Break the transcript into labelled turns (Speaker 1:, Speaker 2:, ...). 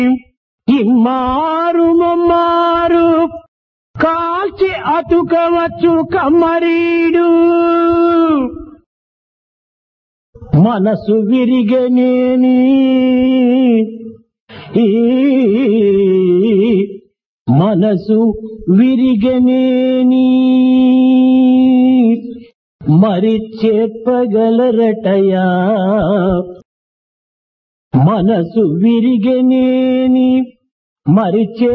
Speaker 1: ఇమ్మారు ముమ్మారు కాల్చి అతుకవచ్చు కమ్మరీడు. మనసు విరిగనేని మనసు విరిగనేని మరి చెప్పగలరటయా. మనసు విరిగనేని మరి